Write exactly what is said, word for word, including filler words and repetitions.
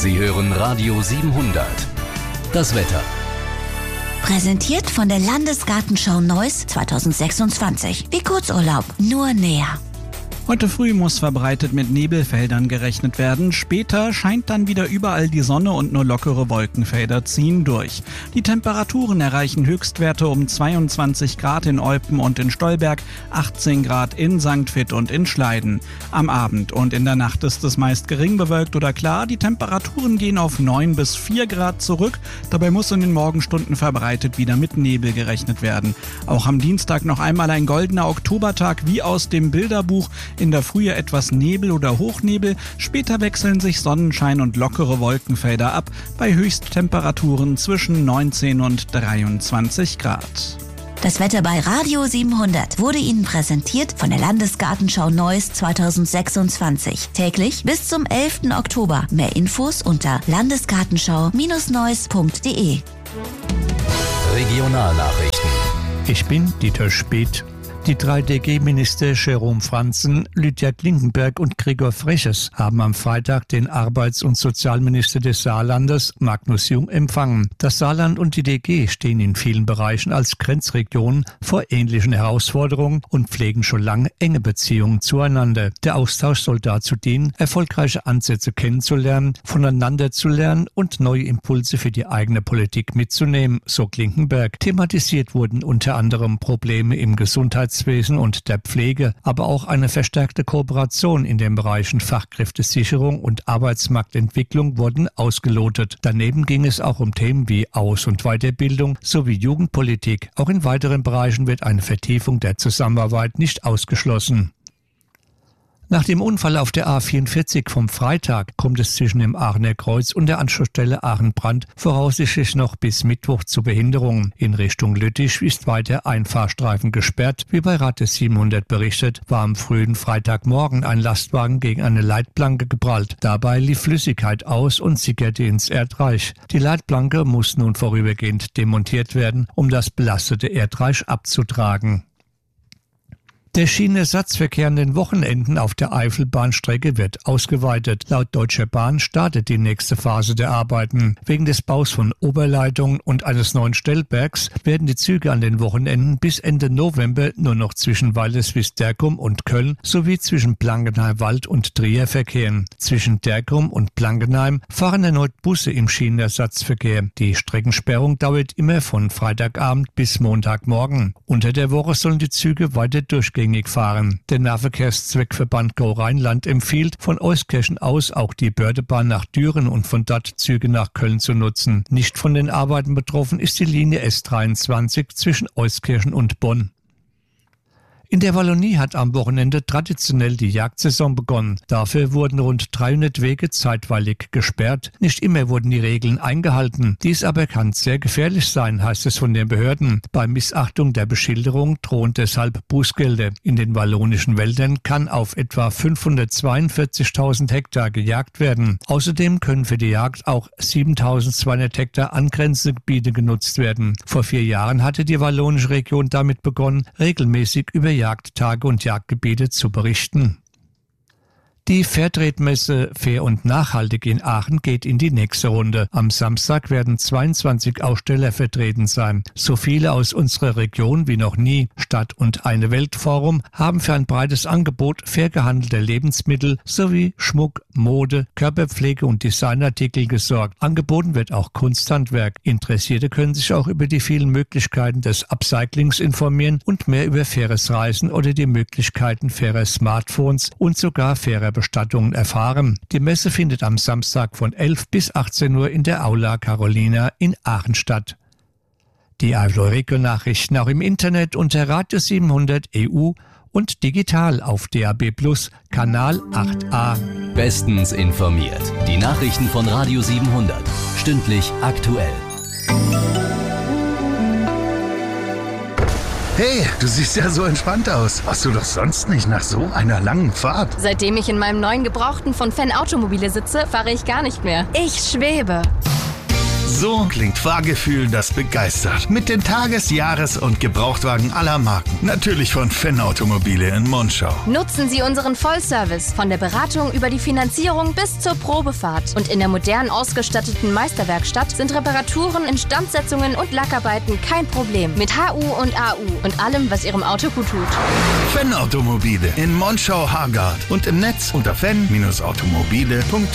Sie hören Radio siebenhundert. Das Wetter. Präsentiert von der Landesgartenschau Neuss zweitausendsechsundzwanzig. Wie Kurzurlaub, nur näher. Heute früh muss verbreitet mit Nebelfeldern gerechnet werden. Später scheint dann wieder überall die Sonne und nur lockere Wolkenfelder ziehen durch. Die Temperaturen erreichen Höchstwerte um zweiundzwanzig Grad in Eupen und in Stolberg, achtzehn Grad in Sankt Vith und in Schleiden. Am Abend und in der Nacht ist es meist gering bewölkt oder klar. Die Temperaturen gehen auf neun bis vier Grad zurück. Dabei muss in den Morgenstunden verbreitet wieder mit Nebel gerechnet werden. Auch am Dienstag noch einmal ein goldener Oktobertag wie aus dem Bilderbuch. In der Frühe etwas Nebel oder Hochnebel, später wechseln sich Sonnenschein und lockere Wolkenfelder ab, bei Höchsttemperaturen zwischen neunzehn und dreiundzwanzig Grad. Das Wetter bei Radio siebenhundert wurde Ihnen präsentiert von der Landesgartenschau Neuss zweitausendsechsundzwanzig. Täglich bis zum elften Oktober. Mehr Infos unter landesgartenschau Neuss punkt de. Regionalnachrichten. Ich bin Dieter Speth. Die drei D G-Minister Jerome Franzen, Lydia Klinkenberg und Gregor Freches haben am Freitag den Arbeits- und Sozialminister des Saarlandes, Magnus Jung, empfangen. Das Saarland und die D G stehen in vielen Bereichen als Grenzregionen vor ähnlichen Herausforderungen und pflegen schon lange enge Beziehungen zueinander. Der Austausch soll dazu dienen, erfolgreiche Ansätze kennenzulernen, voneinander zu lernen und neue Impulse für die eigene Politik mitzunehmen, so Klinkenberg. Thematisiert wurden unter anderem Probleme im Gesundheitswesen und der Pflege, aber auch eine verstärkte Kooperation in den Bereichen Fachkräftesicherung und Arbeitsmarktentwicklung wurden ausgelotet. Daneben ging es auch um Themen wie Aus- und Weiterbildung sowie Jugendpolitik. Auch in weiteren Bereichen wird eine Vertiefung der Zusammenarbeit nicht ausgeschlossen. Nach dem Unfall auf der A vierundvierzig vom Freitag kommt es zwischen dem Aachener Kreuz und der Anschlussstelle Aachen-Brand voraussichtlich noch bis Mittwoch zu Behinderungen. In Richtung Lüttich ist weiter ein Fahrstreifen gesperrt. Wie bei Radio siebenhundert berichtet, war am frühen Freitagmorgen ein Lastwagen gegen eine Leitplanke geprallt. Dabei lief Flüssigkeit aus und sickerte ins Erdreich. Die Leitplanke muss nun vorübergehend demontiert werden, um das belastete Erdreich abzutragen. Der Schienenersatzverkehr an den Wochenenden auf der Eifelbahnstrecke wird ausgeweitet. Laut Deutscher Bahn startet die nächste Phase der Arbeiten. Wegen des Baus von Oberleitungen und eines neuen Stellwerks werden die Züge an den Wochenenden bis Ende November nur noch zwischen Waldeswies-Derkum und Köln sowie zwischen Blankenheim-Wald und Trier verkehren. Zwischen Derkum und Blankenheim fahren erneut Busse im Schienenersatzverkehr. Die Streckensperrung dauert immer von Freitagabend bis Montagmorgen. Unter der Woche sollen die Züge weiter durchgehen fahren. Der Nahverkehrszweckverband Go Rheinland empfiehlt, von Euskirchen aus auch die Bördebahn nach Düren und von dort Züge nach Köln zu nutzen. Nicht von den Arbeiten betroffen ist die Linie S dreiundzwanzig zwischen Euskirchen und Bonn. In der Wallonie hat am Wochenende traditionell die Jagdsaison begonnen. Dafür wurden rund dreihundert Wege zeitweilig gesperrt. Nicht immer wurden die Regeln eingehalten. Dies aber kann sehr gefährlich sein, heißt es von den Behörden. Bei Missachtung der Beschilderung drohen deshalb Bußgelder. In den wallonischen Wäldern kann auf etwa fünfhundertzweiundvierzigtausend Hektar gejagt werden. Außerdem können für die Jagd auch siebentausendzweihundert Hektar angrenzende Gebiete genutzt werden. Vor vier Jahren hatte die wallonische Region damit begonnen, regelmäßig über Jagdtage und Jagdgebiete zu berichten. Die Fairtrade-Messe Fair und Nachhaltig in Aachen geht in die nächste Runde. Am Samstag werden zweiundzwanzig Aussteller vertreten sein. So viele aus unserer Region wie noch nie. Stadt- und Eine Welt-Forum haben für ein breites Angebot fair gehandelter Lebensmittel sowie Schmuck, Mode, Körperpflege und Designartikel gesorgt. Angeboten wird auch Kunsthandwerk. Interessierte können sich auch über die vielen Möglichkeiten des Upcyclings informieren und mehr über faires Reisen oder die Möglichkeiten fairer Smartphones und sogar fairer Bestattungen erfahren. Die Messe findet am Samstag von elf bis achtzehn Uhr in der Aula Carolina in Aachen statt. Die Eifel-Region-Nachrichten auch im Internet unter Radio siebenhundert E U und digital auf D A B Plus, Kanal acht a. Bestens informiert. Die Nachrichten von Radio siebenhundert. Stündlich aktuell. Hey, du siehst ja so entspannt aus. Warst du doch sonst nicht nach so einer langen Fahrt? Seitdem ich in meinem neuen Gebrauchten von Fan Automobile sitze, fahre ich gar nicht mehr. Ich schwebe. So klingt Fahrgefühl, das begeistert. Mit den Tages-, Jahres- und Gebrauchtwagen aller Marken. Natürlich von Fenn Automobile in Monschau. Nutzen Sie unseren Vollservice von der Beratung über die Finanzierung bis zur Probefahrt. Und in der modern ausgestatteten Meisterwerkstatt sind Reparaturen, Instandsetzungen und Lackarbeiten kein Problem. Mit H U und A U und allem, was Ihrem Auto gut tut. Fenn Automobile in Monschau-Hargard und im Netz unter fenn Bindestrich automobile punkt